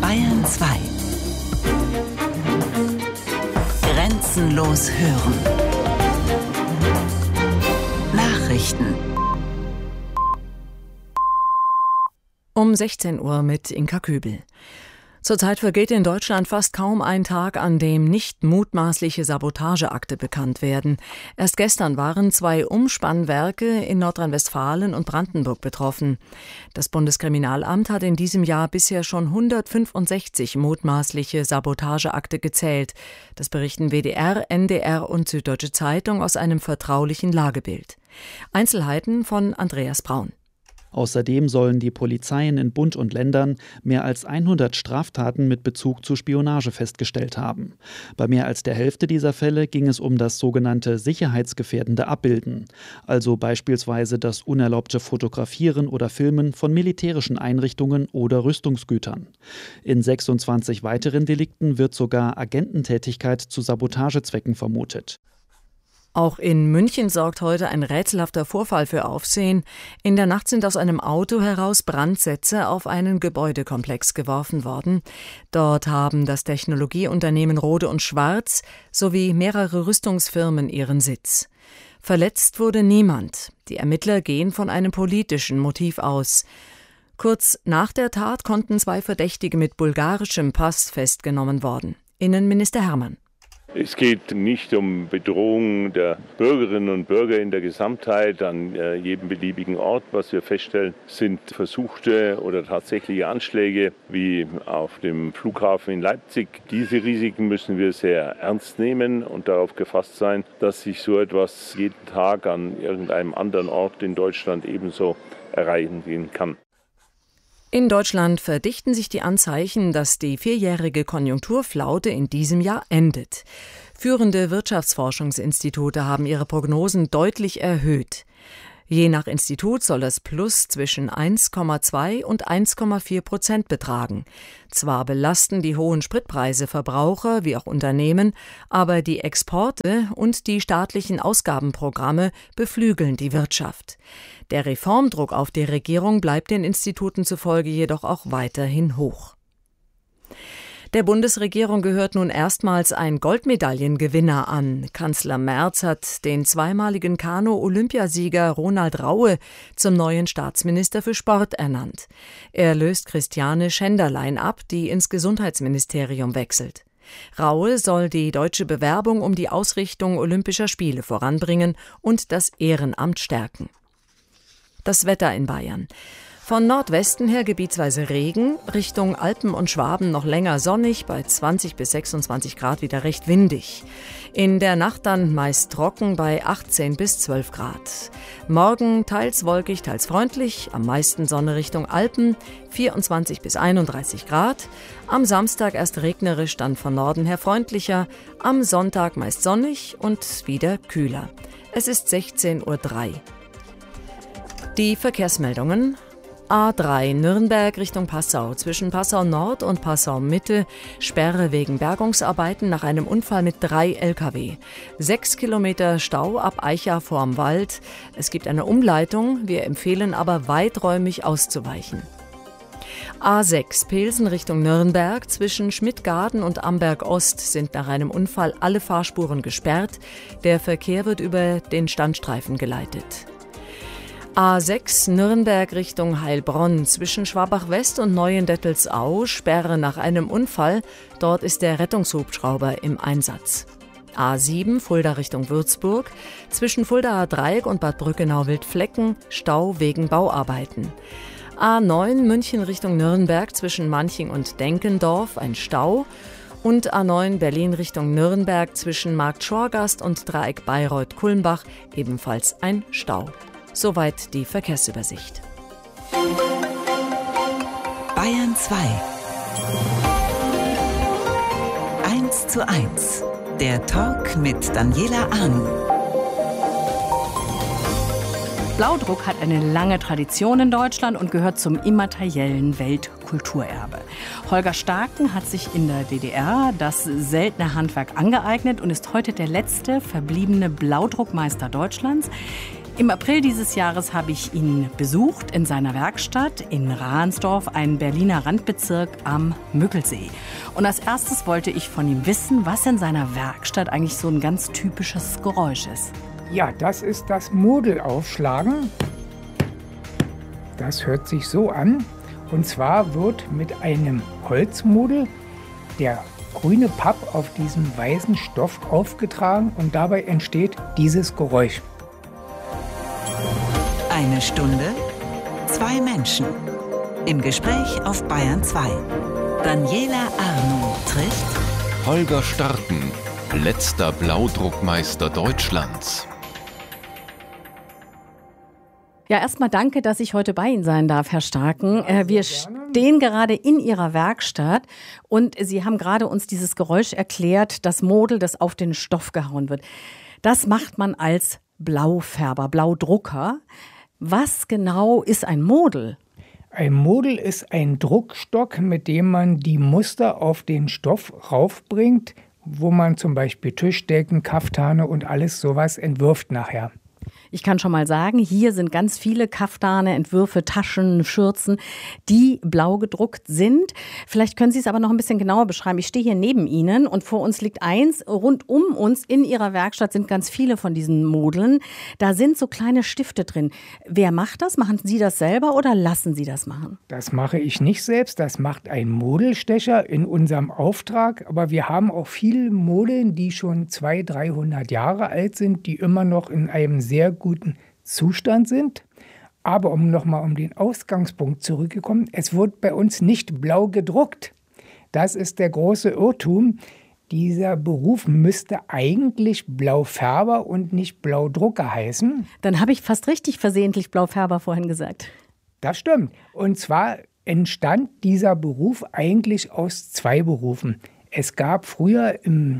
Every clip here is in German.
Bayern 2. Grenzenlos hören. Nachrichten. Um 16 Uhr mit Inka Kübel. Zurzeit vergeht in Deutschland fast kaum ein Tag, an dem nicht mutmaßliche Sabotageakte bekannt werden. Erst gestern waren 2 Umspannwerke in Nordrhein-Westfalen und Brandenburg betroffen. Das Bundeskriminalamt hat in diesem Jahr bisher schon 165 mutmaßliche Sabotageakte gezählt. Das berichten WDR, NDR und Süddeutsche Zeitung aus einem vertraulichen Lagebild. Einzelheiten von Andreas Braun. Außerdem sollen die Polizeien in Bund und Ländern mehr als 100 Straftaten mit Bezug zu Spionage festgestellt haben. Bei mehr als der Hälfte dieser Fälle ging es um das sogenannte sicherheitsgefährdende Abbilden, also beispielsweise das unerlaubte Fotografieren oder Filmen von militärischen Einrichtungen oder Rüstungsgütern. In 26 weiteren Delikten wird sogar Agententätigkeit zu Sabotagezwecken vermutet. Auch in München sorgt heute ein rätselhafter Vorfall für Aufsehen. In der Nacht sind aus einem Auto heraus Brandsätze auf einen Gebäudekomplex geworfen worden. Dort haben das Technologieunternehmen Rohde & Schwarz sowie mehrere Rüstungsfirmen ihren Sitz. Verletzt wurde niemand. Die Ermittler gehen von einem politischen Motiv aus. Kurz nach der Tat konnten 2 Verdächtige mit bulgarischem Pass festgenommen worden. Innenminister Hermann. Es geht nicht um Bedrohung der Bürgerinnen und Bürger in der Gesamtheit an jedem beliebigen Ort. Was wir feststellen, sind versuchte oder tatsächliche Anschläge wie auf dem Flughafen in Leipzig. Diese Risiken müssen wir sehr ernst nehmen und darauf gefasst sein, dass sich so etwas jeden Tag an irgendeinem anderen Ort in Deutschland ebenso erreichen kann. In Deutschland verdichten sich die Anzeichen, dass die 4-jährige Konjunkturflaute in diesem Jahr endet. Führende Wirtschaftsforschungsinstitute haben ihre Prognosen deutlich erhöht. Je nach Institut soll das Plus zwischen 1,2 und 1,4% betragen. Zwar belasten die hohen Spritpreise Verbraucher wie auch Unternehmen, aber die Exporte und die staatlichen Ausgabenprogramme beflügeln die Wirtschaft. Der Reformdruck auf die Regierung bleibt den Instituten zufolge jedoch auch weiterhin hoch. Der Bundesregierung gehört nun erstmals ein Goldmedaillengewinner an. Kanzler Merz hat den zweimaligen Kanu-Olympiasieger Ronald Raue zum neuen Staatsminister für Sport ernannt. Er löst Christiane Schenderlein ab, die ins Gesundheitsministerium wechselt. Raue soll die deutsche Bewerbung um die Ausrichtung Olympischer Spiele voranbringen und das Ehrenamt stärken. Das Wetter in Bayern. Von Nordwesten her gebietsweise Regen, Richtung Alpen und Schwaben noch länger sonnig, bei 20 bis 26 Grad wieder recht windig. In der Nacht dann meist trocken bei 18 bis 12 Grad. Morgen teils wolkig, teils freundlich, am meisten Sonne Richtung Alpen, 24 bis 31 Grad. Am Samstag erst regnerisch, dann von Norden her freundlicher, am Sonntag meist sonnig und wieder kühler. Es ist 16:03 Uhr. Die Verkehrsmeldungen. A3 Nürnberg Richtung Passau. Zwischen Passau Nord und Passau Mitte Sperre wegen Bergungsarbeiten nach einem Unfall mit 3 Lkw. 6 Kilometer Stau ab Eicha vorm Wald. Es gibt eine Umleitung. Wir empfehlen aber weiträumig auszuweichen. A6 Pilsen Richtung Nürnberg. Zwischen Schmidtgarten und Amberg Ost sind nach einem Unfall alle Fahrspuren gesperrt. Der Verkehr wird über den Standstreifen geleitet. A6 Nürnberg Richtung Heilbronn. Zwischen Schwabach-West und Neuendettelsau Sperre nach einem Unfall. Dort ist der Rettungshubschrauber im Einsatz. A7 Fulda Richtung Würzburg. Zwischen Fuldaer Dreieck und Bad Brückenau-Wildflecken Stau wegen Bauarbeiten. A9 München Richtung Nürnberg. Zwischen Manching und Denkendorf ein Stau. Und A9 Berlin Richtung Nürnberg. Zwischen Markt Schorgast und Dreieck Bayreuth-Kulmbach ebenfalls ein Stau. Soweit die Verkehrsübersicht. Bayern 2. 1:1. Der Talk mit Daniela Ahn. Blaudruck hat eine lange Tradition in Deutschland und gehört zum immateriellen Weltkulturerbe. Holger Starken hat sich in der DDR das seltene Handwerk angeeignet und ist heute der letzte verbliebene Blaudruckmeister Deutschlands. Im April dieses Jahres habe ich ihn besucht in seiner Werkstatt in Ransdorf, ein Berliner Randbezirk am Müggelsee. Und als erstes wollte ich von ihm wissen, was in seiner Werkstatt eigentlich so ein ganz typisches Geräusch ist. Ja, das ist das Modelaufschlagen. Das hört sich so an. Und zwar wird mit einem Holzmodel der grüne Papp auf diesem weißen Stoff aufgetragen und dabei entsteht dieses Geräusch. 1 Stunde, 2 Menschen. Im Gespräch auf Bayern 2. Daniela Arno trifft Holger Starken, letzter Blaudruckmeister Deutschlands. Ja, erstmal danke, dass ich heute bei Ihnen sein darf, Herr Starken. Wir stehen gerade in Ihrer Werkstatt und Sie haben gerade uns dieses Geräusch erklärt, das Model, das auf den Stoff gehauen wird. Das macht man als Blaufärber, Blaudrucker. Was genau ist ein Model? Ein Model ist ein Druckstock, mit dem man die Muster auf den Stoff raufbringt, wo man zum Beispiel Tischdecken, Kaftane und alles sowas entwirft nachher. Ich kann schon mal sagen, hier sind ganz viele Kaftane, Entwürfe, Taschen, Schürzen, die blau gedruckt sind. Vielleicht können Sie es aber noch ein bisschen genauer beschreiben. Ich stehe hier neben Ihnen und vor uns liegt eins. Rund um uns in Ihrer Werkstatt sind ganz viele von diesen Modeln. Da sind so kleine Stifte drin. Wer macht das? Machen Sie das selber oder lassen Sie das machen? Das mache ich nicht selbst. Das macht ein Modelstecher in unserem Auftrag. Aber wir haben auch viele Modeln, die schon 200-300 Jahre alt sind, die immer noch in einem sehr guten Zustand sind. Aber um den Ausgangspunkt zurückzukommen, es wird bei uns nicht blau gedruckt. Das ist der große Irrtum. Dieser Beruf müsste eigentlich Blaufärber und nicht Blaudrucker heißen. Dann habe ich fast richtig versehentlich Blaufärber vorhin gesagt. Das stimmt. Und zwar entstand dieser Beruf eigentlich aus 2 Berufen. Es gab früher im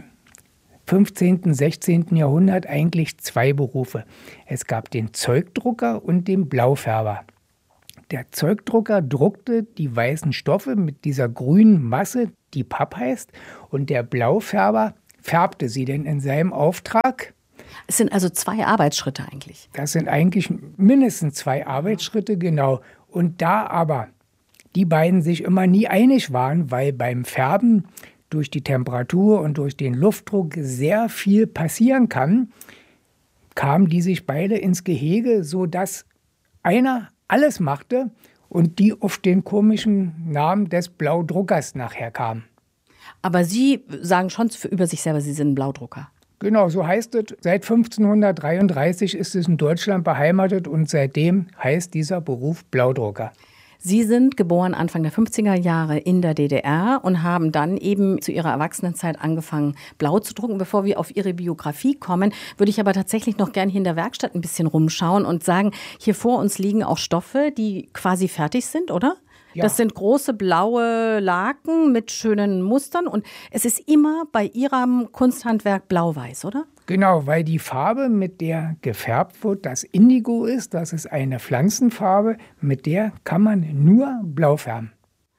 15., 16. Jahrhundert eigentlich 2 Berufe. Es gab den Zeugdrucker und den Blaufärber. Der Zeugdrucker druckte die weißen Stoffe mit dieser grünen Masse, die Papp heißt, und der Blaufärber färbte sie denn in seinem Auftrag. Es sind also 2 Arbeitsschritte eigentlich. Das sind eigentlich mindestens 2 Arbeitsschritte, genau. Und da aber die beiden sich immer nie einig waren, weil beim Färben durch die Temperatur und durch den Luftdruck sehr viel passieren kann, kamen die sich beide ins Gehege, sodass einer alles machte und die auf den komischen Namen des Blaudruckers nachher kamen. Aber Sie sagen schon über sich selber, Sie sind ein Blaudrucker. Genau, so heißt es. Seit 1533 ist es in Deutschland beheimatet und seitdem heißt dieser Beruf Blaudrucker. Sie sind geboren Anfang der 50er Jahre in der DDR und haben dann eben zu Ihrer Erwachsenenzeit angefangen, blau zu drucken. Bevor wir auf Ihre Biografie kommen, würde ich aber tatsächlich noch gerne hier in der Werkstatt ein bisschen rumschauen und sagen, hier vor uns liegen auch Stoffe, die quasi fertig sind, oder? Ja. Das sind große blaue Laken mit schönen Mustern und es ist immer bei Ihrem Kunsthandwerk blau-weiß, oder? Genau, weil die Farbe, mit der gefärbt wird, das Indigo ist. Das ist eine Pflanzenfarbe, mit der kann man nur blau färben.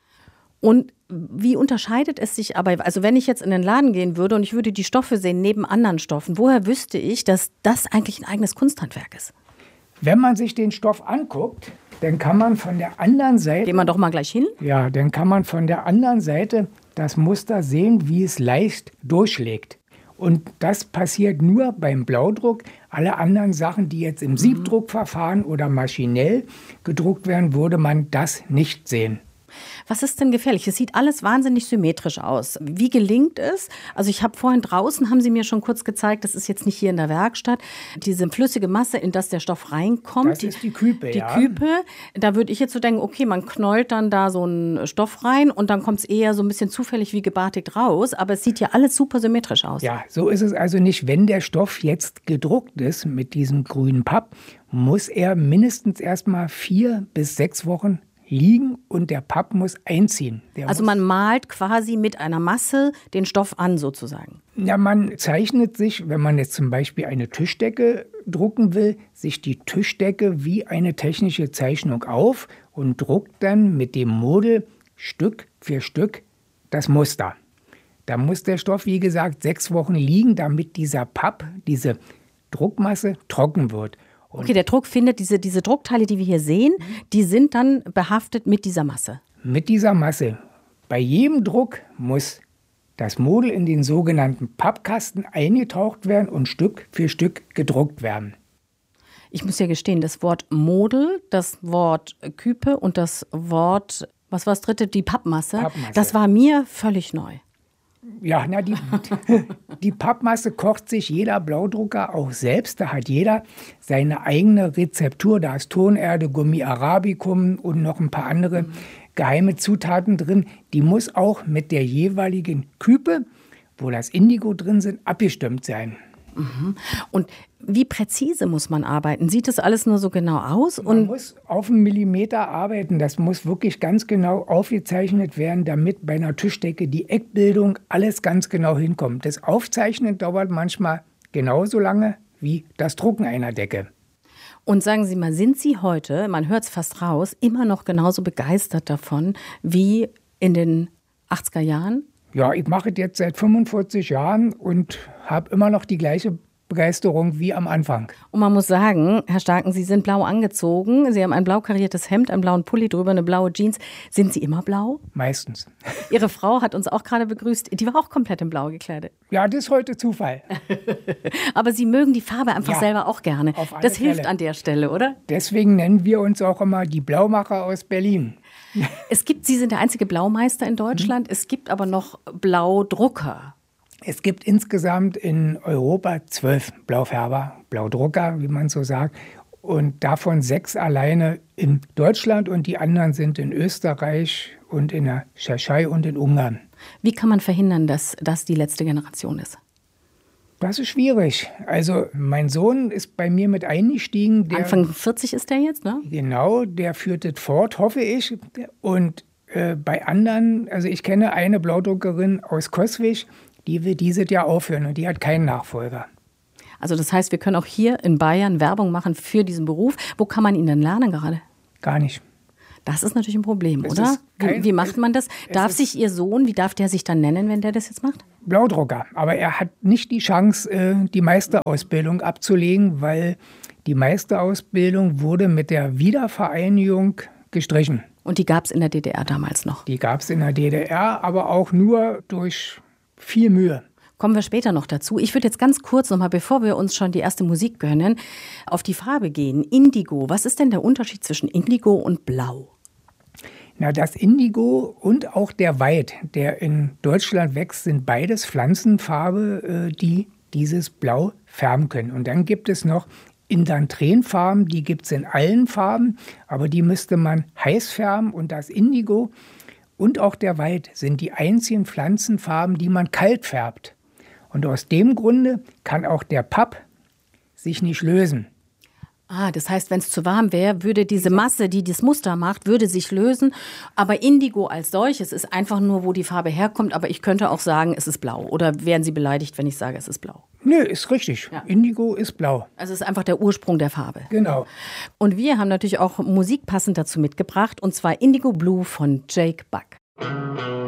Und wie unterscheidet es sich aber, also wenn ich jetzt in den Laden gehen würde und ich würde die Stoffe sehen neben anderen Stoffen, woher wüsste ich, dass das eigentlich ein eigenes Kunsthandwerk ist? Wenn man sich den Stoff anguckt, dann kann man von der anderen Seite... Gehen wir doch mal gleich hin. Ja, dann kann man von der anderen Seite das Muster sehen, wie es leicht durchschlägt. Und das passiert nur beim Blaudruck. Alle anderen Sachen, die jetzt im Siebdruckverfahren oder maschinell gedruckt werden, würde man das nicht sehen. Was ist denn gefährlich? Es sieht alles wahnsinnig symmetrisch aus. Wie gelingt es? Also ich habe vorhin draußen, haben Sie mir schon kurz gezeigt, das ist jetzt nicht hier in der Werkstatt, diese flüssige Masse, in das der Stoff reinkommt. Das ist die Küpe, Die Küpe, da würde ich jetzt so denken, okay, man knollt dann da so einen Stoff rein und dann kommt es eher so ein bisschen zufällig wie gebartigt raus, aber es sieht ja alles super symmetrisch aus. Ja, so ist es also nicht. Wenn der Stoff jetzt gedruckt ist mit diesem grünen Papp, muss er mindestens erstmal 4 bis 6 Wochen liegen und der Papp muss einziehen. Also man malt quasi mit einer Masse den Stoff an sozusagen? Ja, man zeichnet sich, wenn man jetzt zum Beispiel eine Tischdecke drucken will, sich die Tischdecke wie eine technische Zeichnung auf und druckt dann mit dem Model Stück für Stück das Muster. Da muss der Stoff, wie gesagt, 6 Wochen liegen, damit dieser Papp, diese Druckmasse trocken wird. Okay, der Druck findet, diese Druckteile, die wir hier sehen, die sind dann behaftet mit dieser Masse. Mit dieser Masse. Bei jedem Druck muss das Model in den sogenannten Pappkasten eingetaucht werden und Stück für Stück gedruckt werden. Ich muss ja gestehen, das Wort Model, das Wort Küpe und das Wort, was war das dritte, die Pappmasse, das war mir völlig neu. Ja, die Pappmasse kocht sich jeder Blaudrucker auch selbst. Da hat jeder seine eigene Rezeptur. Da ist Tonerde, Gummi Arabicum und noch ein paar andere geheime Zutaten drin. Die muss auch mit der jeweiligen Küpe, wo das Indigo drin sind, abgestimmt sein. Und wie präzise muss man arbeiten? Sieht das alles nur so genau aus? Man muss auf einen Millimeter arbeiten. Das muss wirklich ganz genau aufgezeichnet werden, damit bei einer Tischdecke die Eckbildung alles ganz genau hinkommt. Das Aufzeichnen dauert manchmal genauso lange wie das Drucken einer Decke. Und sagen Sie mal, sind Sie heute, man hört es fast raus, immer noch genauso begeistert davon wie in den 80er Jahren? Ja, ich mache es jetzt seit 45 Jahren und habe immer noch die gleiche Begeisterung wie am Anfang. Und man muss sagen, Herr Starken, Sie sind blau angezogen. Sie haben ein blau kariertes Hemd, einen blauen Pulli drüber, eine blaue Jeans. Sind Sie immer blau? Meistens. Ihre Frau hat uns auch gerade begrüßt. Die war auch komplett in blau gekleidet. Ja, das ist heute Zufall. Aber Sie mögen die Farbe einfach selber auch gerne. Das hilft an der Stelle, oder? Deswegen nennen wir uns auch immer die Blaumacher aus Berlin. Sie sind der einzige Blaumeister in Deutschland. Es gibt aber noch Blaudrucker. Es gibt insgesamt in Europa 12 Blaufärber, Blaudrucker, wie man so sagt. Und davon 6 alleine in Deutschland und die anderen sind in Österreich und in der Tschechei und in Ungarn. Wie kann man verhindern, dass das die letzte Generation ist? Das ist schwierig. Also mein Sohn ist bei mir mit eingestiegen. Anfang 40 ist der jetzt, ne? Genau, der führt es fort, hoffe ich. Und bei anderen, also ich kenne eine Blaudruckerin aus Coswig, die will dieses Jahr aufhören und die hat keinen Nachfolger. Also das heißt, wir können auch hier in Bayern Werbung machen für diesen Beruf. Wo kann man ihn denn lernen gerade? Gar nicht. Das ist natürlich ein Problem, oder? Wie macht man das? Darf sich Ihr Sohn, wie darf der sich dann nennen, wenn der das jetzt macht? Blaudrucker. Aber er hat nicht die Chance, die Meisterausbildung abzulegen, weil die Meisterausbildung wurde mit der Wiedervereinigung gestrichen. Und die gab es in der DDR damals noch? Die gab es in der DDR, aber auch nur durch viel Mühe. Kommen wir später noch dazu. Ich würde jetzt ganz kurz nochmal, bevor wir uns schon die erste Musik gönnen, auf die Farbe gehen. Indigo. Was ist denn der Unterschied zwischen Indigo und Blau? Na, das Indigo und auch der Weid, der in Deutschland wächst, sind beides Pflanzenfarbe, die dieses Blau färben können. Und dann gibt es noch Indanthränfarben, die gibt es in allen Farben, aber die müsste man heiß färben. Und das Indigo und auch der Weid sind die einzigen Pflanzenfarben, die man kalt färbt. Und aus dem Grunde kann auch der Papp sich nicht lösen. Das heißt, wenn es zu warm wäre, würde diese Masse, die das Muster macht, würde sich lösen. Aber Indigo als solches ist einfach nur, wo die Farbe herkommt. Aber ich könnte auch sagen, es ist blau. Oder wären Sie beleidigt, wenn ich sage, es ist blau? Nö, ist richtig. Ja. Indigo ist blau. Also es ist einfach der Ursprung der Farbe. Genau. Und wir haben natürlich auch Musik passend dazu mitgebracht. Und zwar Indigo Blue von Jake Buck.